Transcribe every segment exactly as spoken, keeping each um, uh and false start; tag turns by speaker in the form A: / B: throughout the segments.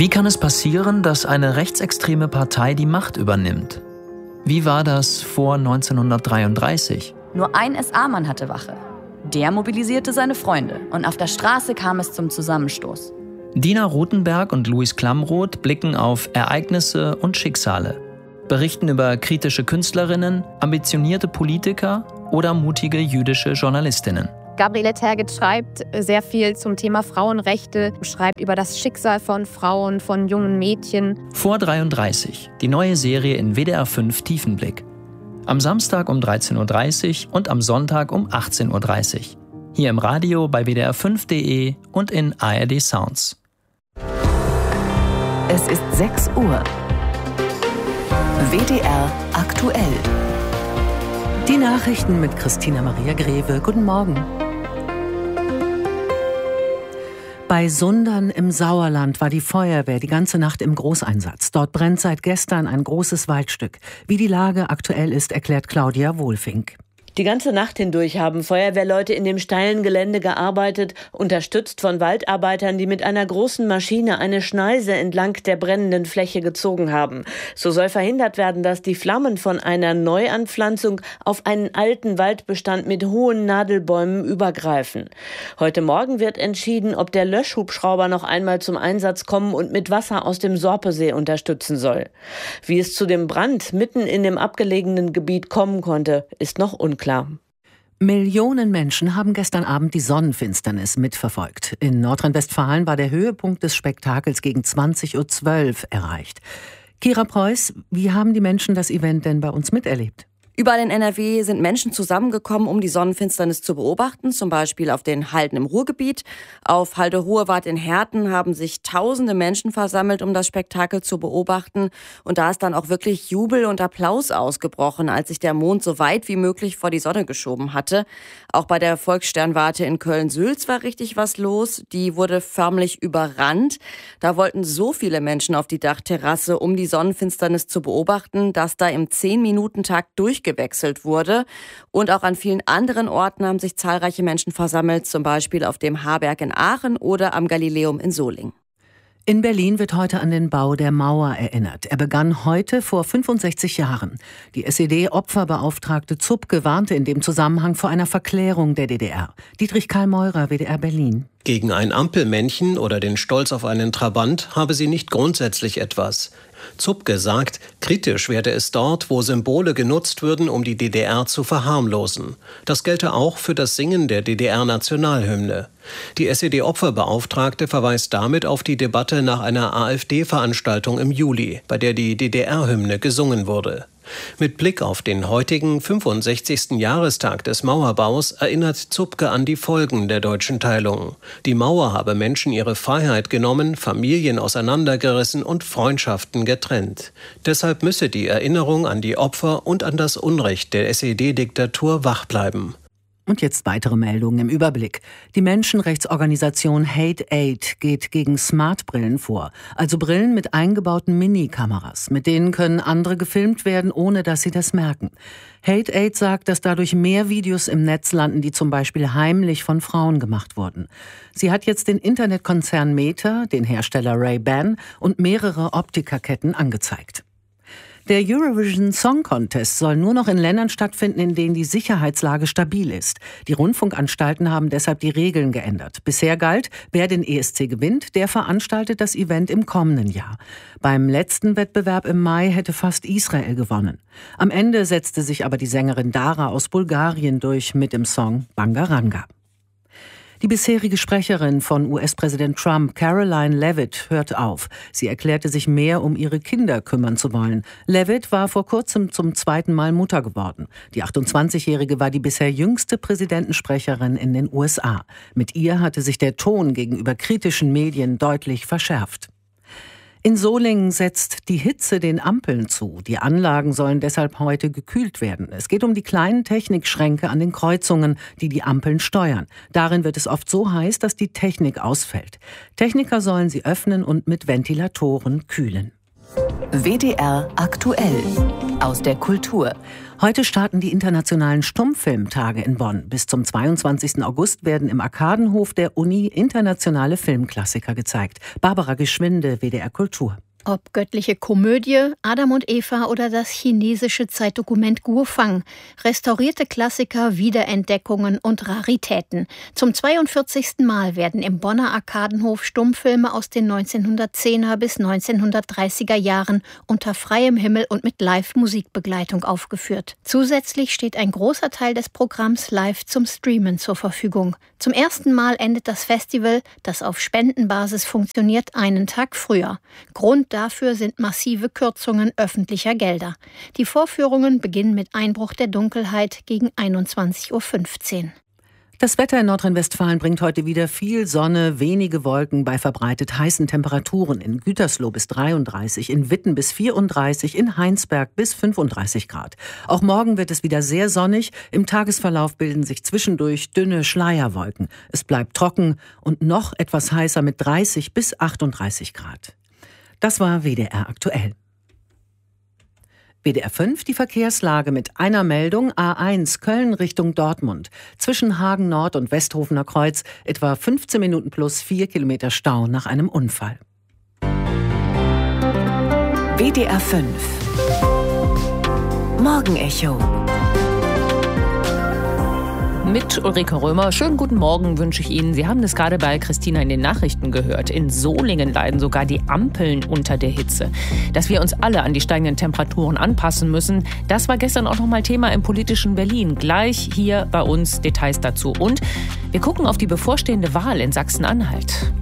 A: Wie kann es passieren, dass eine rechtsextreme Partei die Macht übernimmt? Wie war das vor neunzehnhundertdreiunddreißig?
B: Nur ein S A-Mann hatte Wache. Der mobilisierte seine Freunde und auf der Straße kam es zum Zusammenstoß.
A: Dina Rothenberg und Luis Klamroth blicken auf Ereignisse und Schicksale, berichten über kritische Künstlerinnen, ambitionierte Politiker oder mutige jüdische Journalistinnen.
C: Gabriele Tergit schreibt sehr viel zum Thema Frauenrechte, schreibt über das Schicksal von Frauen, von jungen Mädchen.
A: Vor dreiunddreißig, die neue Serie in W D R fünf Tiefenblick. Am Samstag um dreizehn Uhr dreißig und am Sonntag um achtzehn Uhr dreißig. Hier im Radio bei W D R fünf Punkt de und in A R D Sounds.
D: Es ist sechs Uhr. W D R aktuell. Die Nachrichten mit Christina Maria Greve. Guten Morgen. Bei Sundern im Sauerland war die Feuerwehr die ganze Nacht im Großeinsatz. Dort brennt seit gestern ein großes Waldstück. Wie die Lage aktuell ist, erklärt Claudia Wohlfink.
E: Die ganze Nacht hindurch haben Feuerwehrleute in dem steilen Gelände gearbeitet, unterstützt von Waldarbeitern, die mit einer großen Maschine eine Schneise entlang der brennenden Fläche gezogen haben. So soll verhindert werden, dass die Flammen von einer Neuanpflanzung auf einen alten Waldbestand mit hohen Nadelbäumen übergreifen. Heute Morgen wird entschieden, ob der Löschhubschrauber noch einmal zum Einsatz kommen und mit Wasser aus dem Sorpesee unterstützen soll. Wie es zu dem Brand mitten in dem abgelegenen Gebiet kommen konnte, ist noch unklar. Klar.
D: Millionen Menschen haben gestern Abend die Sonnenfinsternis mitverfolgt. In Nordrhein-Westfalen war der Höhepunkt des Spektakels gegen zwanzig Uhr zwölf erreicht. Kira Preuß, wie haben die Menschen das Event denn bei uns miterlebt?
F: Überall in N R W sind Menschen zusammengekommen, um die Sonnenfinsternis zu beobachten, zum Beispiel auf den Halden im Ruhrgebiet. Auf Halde Hohewart in Herten haben sich tausende Menschen versammelt, um das Spektakel zu beobachten. Und da ist dann auch wirklich Jubel und Applaus ausgebrochen, als sich der Mond so weit wie möglich vor die Sonne geschoben hatte. Auch bei der Volkssternwarte in Köln-Sülz war richtig was los. Die wurde förmlich überrannt. Da wollten so viele Menschen auf die Dachterrasse, um die Sonnenfinsternis zu beobachten, dass da im zehn-Minuten-Takt durch gewechselt wurde. Und auch an vielen anderen Orten haben sich zahlreiche Menschen versammelt, zum Beispiel auf dem Harberg in Aachen oder am Galileum in Solingen.
D: In Berlin wird heute an den Bau der Mauer erinnert. Er begann heute vor fünfundsechzig Jahren. Die S E D-Opferbeauftragte Zupke warnte in dem Zusammenhang vor einer Verklärung der D D R. Dietrich Karl Meurer, W D R Berlin.
G: Gegen ein Ampelmännchen oder den Stolz auf einen Trabant habe sie nicht grundsätzlich etwas. Zupke sagt, kritisch werde es dort, wo Symbole genutzt würden, um die D D R zu verharmlosen. Das gelte auch für das Singen der D D R-Nationalhymne. Die S E D-Opferbeauftragte verweist damit auf die Debatte nach einer AfD-Veranstaltung im Juli, bei der die D D R-Hymne gesungen wurde. Mit Blick auf den heutigen fünfundsechzigsten Jahrestag des Mauerbaus erinnert Zupke an die Folgen der deutschen Teilung. Die Mauer habe Menschen ihre Freiheit genommen, Familien auseinandergerissen und Freundschaften getrennt. Deshalb müsse die Erinnerung an die Opfer und an das Unrecht der S E D-Diktatur wach bleiben.
D: Und jetzt weitere Meldungen im Überblick. Die Menschenrechtsorganisation Hate Aid geht gegen Smartbrillen vor, also Brillen mit eingebauten Minikameras. Mit denen können andere gefilmt werden, ohne dass sie das merken. Hate Aid sagt, dass dadurch mehr Videos im Netz landen, die zum Beispiel heimlich von Frauen gemacht wurden. Sie hat jetzt den Internetkonzern Meta, den Hersteller Ray-Ban und mehrere Optikerketten angezeigt. Der Eurovision Song Contest soll nur noch in Ländern stattfinden, in denen die Sicherheitslage stabil ist. Die Rundfunkanstalten haben deshalb die Regeln geändert. Bisher galt, wer den E S C gewinnt, der veranstaltet das Event im kommenden Jahr. Beim letzten Wettbewerb im Mai hätte fast Israel gewonnen. Am Ende setzte sich aber die Sängerin Dara aus Bulgarien durch mit dem Song Bangaranga. Die bisherige Sprecherin von U S-Präsident Trump, Caroline Leavitt, hört auf. Sie erklärte sich mehr um ihre Kinder kümmern zu wollen. Leavitt war vor kurzem zum zweiten Mal Mutter geworden. Die achtundzwanzigjährige war die bisher jüngste Präsidentensprecherin in den U S A. Mit ihr hatte sich der Ton gegenüber kritischen Medien deutlich verschärft. In Solingen setzt die Hitze den Ampeln zu. Die Anlagen sollen deshalb heute gekühlt werden. Es geht um die kleinen Technikschränke an den Kreuzungen, die die Ampeln steuern. Darin wird es oft so heiß, dass die Technik ausfällt. Techniker sollen sie öffnen und mit Ventilatoren kühlen. W D R aktuell aus der Kultur. Heute starten die internationalen Stummfilmtage in Bonn. Bis zum zweiundzwanzigsten August werden im Arkadenhof der Uni internationale Filmklassiker gezeigt. Barbara Geschwinde, W D R Kultur.
H: Ob göttliche Komödie, Adam und Eva oder das chinesische Zeitdokument Guofang. Restaurierte Klassiker, Wiederentdeckungen und Raritäten. Zum zweiundvierzigsten Mal werden im Bonner Arkadenhof Stummfilme aus den neunzehnhundertzehner bis neunzehnhundertdreißiger Jahren unter freiem Himmel und mit Live-Musikbegleitung aufgeführt. Zusätzlich steht ein großer Teil des Programms live zum Streamen zur Verfügung. Zum ersten Mal endet das Festival, das auf Spendenbasis funktioniert, einen Tag früher. Grund dafür sind massive Kürzungen öffentlicher Gelder. Die Vorführungen beginnen mit Einbruch der Dunkelheit gegen einundzwanzig Uhr fünfzehn.
D: Das Wetter in Nordrhein-Westfalen bringt heute wieder viel Sonne, wenige Wolken bei verbreitet heißen Temperaturen. In Gütersloh bis dreiunddreißig, in Witten bis vierunddreißig, in Heinsberg bis fünfunddreißig Grad. Auch morgen wird es wieder sehr sonnig. Im Tagesverlauf bilden sich zwischendurch dünne Schleierwolken. Es bleibt trocken und noch etwas heißer mit dreißig bis achtunddreißig Grad. Das war W D R aktuell. W D R fünf, die Verkehrslage mit einer Meldung. A eins Köln Richtung Dortmund. Zwischen Hagen Nord und Westhofener Kreuz etwa fünfzehn Minuten plus vier Kilometer Stau nach einem Unfall.
I: W D R fünf Morgenecho.
J: Mit Ulrike Römer. Schönen guten Morgen wünsche ich Ihnen. Sie haben es gerade bei Christina in den Nachrichten gehört. In Solingen leiden sogar die Ampeln unter der Hitze. Dass wir uns alle an die steigenden Temperaturen anpassen müssen, das war gestern auch noch mal Thema im politischen Berlin. Gleich hier bei uns Details dazu. Und wir gucken auf die bevorstehende Wahl in Sachsen-Anhalt.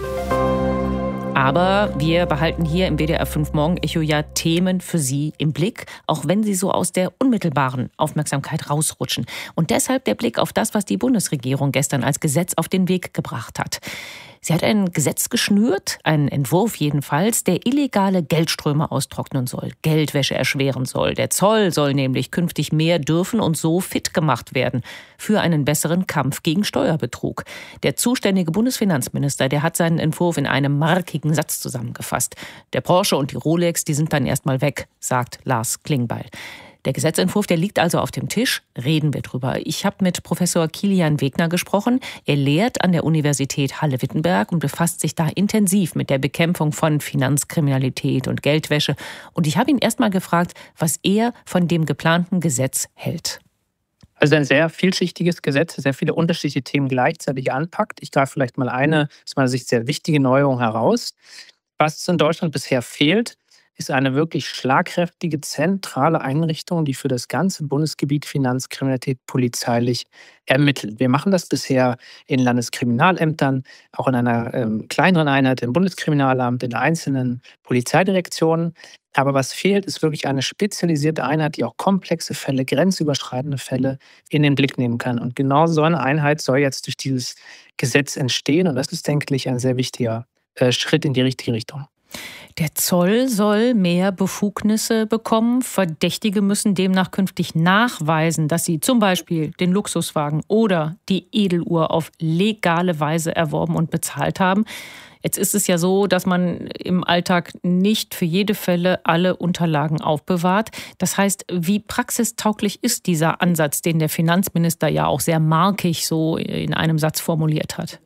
J: Aber wir behalten hier im W D R fünf Morgenecho ja Themen für Sie im Blick, auch wenn sie so aus der unmittelbaren Aufmerksamkeit rausrutschen. Und deshalb der Blick auf das, was die Bundesregierung gestern als Gesetz auf den Weg gebracht hat. Sie hat ein Gesetz geschnürt, einen Entwurf jedenfalls, der illegale Geldströme austrocknen soll, Geldwäsche erschweren soll. Der Zoll soll nämlich künftig mehr dürfen und so fit gemacht werden für einen besseren Kampf gegen Steuerbetrug. Der zuständige Bundesfinanzminister, der hat seinen Entwurf in einem markigen Satz zusammengefasst. Der Porsche und die Rolex, die sind dann erstmal weg, sagt Lars Klingbeil. Der Gesetzentwurf, der liegt also auf dem Tisch. Reden wir drüber. Ich habe mit Professor Kilian Wegner gesprochen. Er lehrt an der Universität Halle-Wittenberg und befasst sich da intensiv mit der Bekämpfung von Finanzkriminalität und Geldwäsche. Und ich habe ihn erst mal gefragt, was er von dem geplanten Gesetz hält.
K: Also ein sehr vielschichtiges Gesetz, sehr viele unterschiedliche Themen gleichzeitig anpackt. Ich greife vielleicht mal eine aus meiner Sicht sehr wichtige Neuerung heraus. Was in Deutschland bisher fehlt, ist eine wirklich schlagkräftige, zentrale Einrichtung, die für das ganze Bundesgebiet Finanzkriminalität polizeilich ermittelt. Wir machen das bisher in Landeskriminalämtern, auch in einer ähm, kleineren Einheit im Bundeskriminalamt, in einzelnen Polizeidirektionen. Aber was fehlt, ist wirklich eine spezialisierte Einheit, die auch komplexe Fälle, grenzüberschreitende Fälle in den Blick nehmen kann. Und genau so eine Einheit soll jetzt durch dieses Gesetz entstehen. Und das ist, denke ich, ein sehr wichtiger äh, Schritt in die richtige Richtung.
J: Der Zoll soll mehr Befugnisse bekommen. Verdächtige müssen demnach künftig nachweisen, dass sie zum Beispiel den Luxuswagen oder die Edeluhr auf legale Weise erworben und bezahlt haben. Jetzt ist es ja so, dass man im Alltag nicht für jede Fälle alle Unterlagen aufbewahrt. Das heißt, wie praxistauglich ist dieser Ansatz, den der Finanzminister ja auch sehr markig so in einem Satz formuliert hat?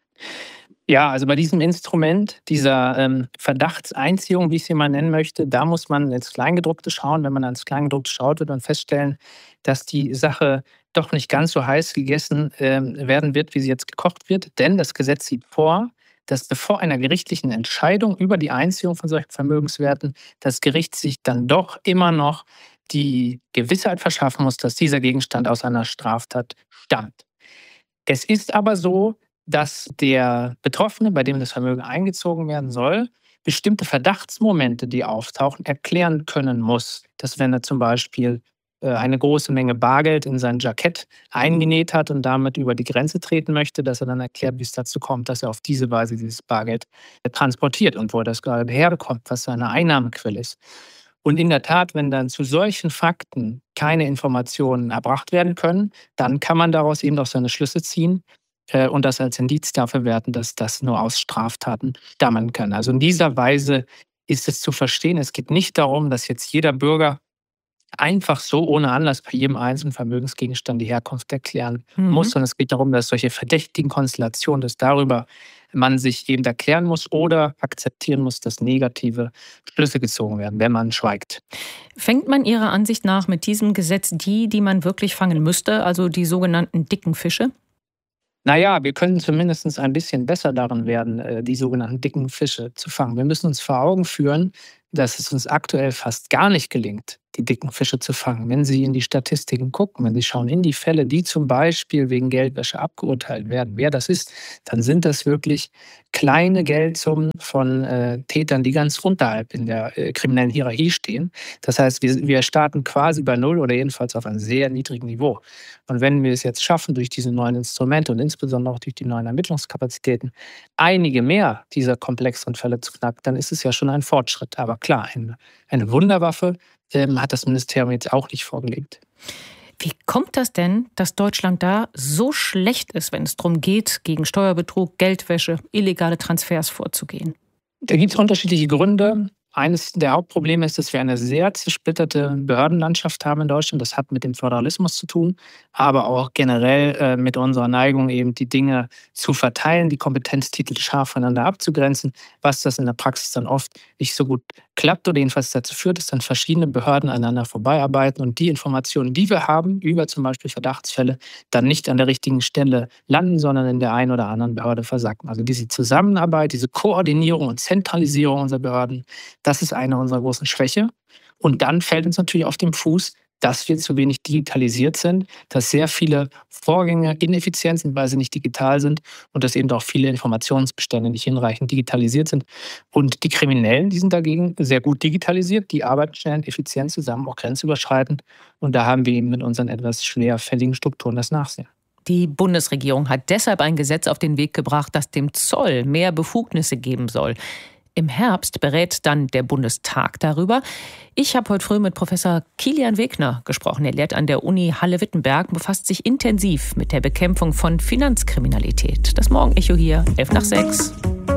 K: Ja, also bei diesem Instrument, dieser ähm, Verdachtseinziehung, wie ich sie mal nennen möchte, da muss man ins Kleingedruckte schauen. Wenn man ans Kleingedruckte schaut, wird man feststellen, dass die Sache doch nicht ganz so heiß gegessen äh, werden wird, wie sie jetzt gekocht wird. Denn das Gesetz sieht vor, dass bevor einer gerichtlichen Entscheidung über die Einziehung von solchen Vermögenswerten das Gericht sich dann doch immer noch die Gewissheit verschaffen muss, dass dieser Gegenstand aus einer Straftat stammt. Es ist aber so, dass der Betroffene, bei dem das Vermögen eingezogen werden soll, bestimmte Verdachtsmomente, die auftauchen, erklären können muss. Dass wenn er zum Beispiel eine große Menge Bargeld in sein Jackett eingenäht hat und damit über die Grenze treten möchte, dass er dann erklärt, wie es dazu kommt, dass er auf diese Weise dieses Bargeld transportiert und wo er das gerade herbekommt, was seine Einnahmequelle ist. Und in der Tat, wenn dann zu solchen Fakten keine Informationen erbracht werden können, dann kann man daraus eben auch seine Schlüsse ziehen und das als Indiz dafür werten, dass das nur aus Straftaten stammen kann. Also in dieser Weise ist es zu verstehen, es geht nicht darum, dass jetzt jeder Bürger einfach so ohne Anlass bei jedem einzelnen Vermögensgegenstand die Herkunft erklären
J: Mhm.
K: muss, sondern es geht darum, dass solche verdächtigen Konstellationen, dass darüber man sich eben erklären muss oder akzeptieren muss, dass negative Schlüsse gezogen werden, wenn man schweigt.
J: Fängt man Ihrer Ansicht nach mit diesem Gesetz die, die man wirklich fangen müsste, also die sogenannten dicken Fische?
K: Naja, wir können zumindest ein bisschen besser darin werden, äh, die sogenannten dicken Fische zu fangen. Wir müssen uns vor Augen führen, dass es uns aktuell fast gar nicht gelingt, die dicken Fische zu fangen. Wenn Sie in die Statistiken gucken, wenn Sie schauen in die Fälle, die zum Beispiel wegen Geldwäsche abgeurteilt werden, wer das ist, dann sind das wirklich kleine Geldsummen von äh, Tätern, die ganz unterhalb in der äh, kriminellen Hierarchie stehen. Das heißt, wir, wir starten quasi bei Null oder jedenfalls auf einem sehr niedrigen Niveau. Und wenn wir es jetzt schaffen, durch diese neuen Instrumente und insbesondere auch durch die neuen Ermittlungskapazitäten, einige mehr dieser komplexeren Fälle zu knacken, dann ist es ja schon ein Fortschritt. Aber klar, eine, eine Wunderwaffe ähm, hat das Ministerium jetzt auch nicht vorgelegt.
J: Wie kommt das denn, dass Deutschland da so schlecht ist, wenn es darum geht, gegen Steuerbetrug, Geldwäsche, illegale Transfers vorzugehen?
K: Da gibt es unterschiedliche Gründe. Eines der Hauptprobleme ist, dass wir eine sehr zersplitterte Behördenlandschaft haben in Deutschland. Das hat mit dem Föderalismus zu tun, aber auch generell äh, mit unserer Neigung, eben die Dinge zu verteilen, die Kompetenztitel scharf voneinander abzugrenzen, was das in der Praxis dann oft nicht so gut klappt oder jedenfalls dazu führt, dass dann verschiedene Behörden aneinander vorbeiarbeiten und die Informationen, die wir haben, über zum Beispiel Verdachtsfälle, dann nicht an der richtigen Stelle landen, sondern in der einen oder anderen Behörde versacken. Also diese Zusammenarbeit, diese Koordinierung und Zentralisierung unserer Behörden, das ist eine unserer großen Schwächen. Und dann fällt uns natürlich auf den Fuß, dass wir zu wenig digitalisiert sind, dass sehr viele Vorgänge ineffizient sind, weil sie nicht digital sind und dass eben auch viele Informationsbestände nicht hinreichend digitalisiert sind. Und die Kriminellen, die sind dagegen sehr gut digitalisiert, die arbeiten schnell und effizient zusammen, auch grenzüberschreitend. Und da haben wir eben mit unseren etwas schwerfälligen Strukturen das Nachsehen.
J: Die Bundesregierung hat deshalb ein Gesetz auf den Weg gebracht, das dem Zoll mehr Befugnisse geben soll. Im Herbst berät dann der Bundestag darüber. Ich habe heute früh mit Professor Kilian Wegner gesprochen. Er lehrt an der Uni Halle-Wittenberg, befasst sich intensiv mit der Bekämpfung von Finanzkriminalität. Das Morgenecho hier, elf nach sechs.